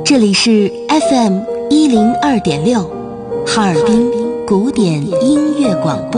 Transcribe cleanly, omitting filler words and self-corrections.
这里是 FM102.6，哈尔滨古典音乐广播。